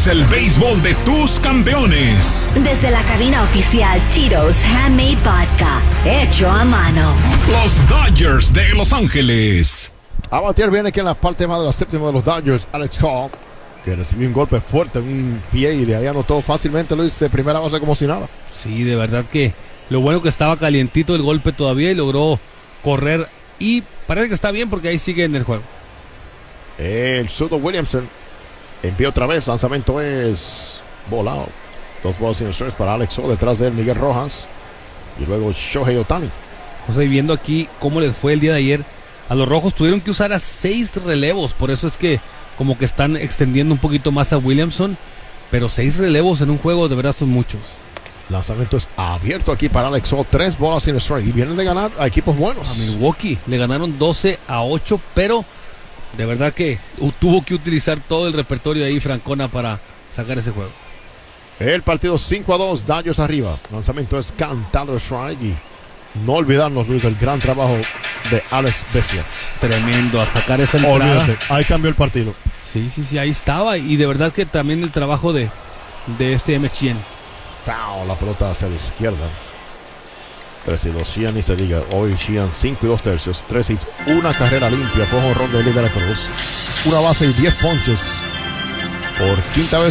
es el béisbol de tus campeones. Desde la cabina oficial Tito's Handmade Vodka, hecho a mano. Los Dodgers de Los Ángeles. A batear viene aquí en la parte más de la séptima de los Dodgers, Alex Hall, que recibió un golpe fuerte en un pie y de ahí anotó fácilmente, Luis, de primera base como si nada. Sí, de verdad que lo bueno que estaba calientito el golpe todavía y logró correr y parece que está bien porque ahí sigue en el juego. El zurdo Williamson envía otra vez, lanzamiento es volado. 2 bolas sin strikes para Alex Hall, detrás de él Miguel Rojas y luego Shohei Ohtani. Estoy viendo aquí cómo les fue el día de ayer. A los rojos tuvieron que usar a 6 relevos, por eso es que como que están extendiendo un poquito más a Williamson, pero 6 relevos en un juego de verdad son muchos. Lanzamiento es abierto aquí para Alex Hall, 3 bolas sin strike y vienen de ganar a equipos buenos. A Milwaukee le ganaron 12-8, pero de verdad que tuvo que utilizar todo el repertorio ahí Francona para sacar ese juego. El partido 5-2, Dodgers arriba. Lanzamiento es cantado strike y no olvidarnos, Luis, del gran trabajo de Alex Vesia. Tremendo, a sacar esa entrada. Olvídate, ahí cambió el partido. Sí, ahí estaba. Y de verdad que también el trabajo de este McShane. Foul, la pelota hacia la izquierda. 3-2, Sheehan ni se diga. Hoy Sheehan 5 2/3, 3-6, una carrera limpia. Fue jonrón de líder de Cruz. Una base y 10 ponches. Por quinta vez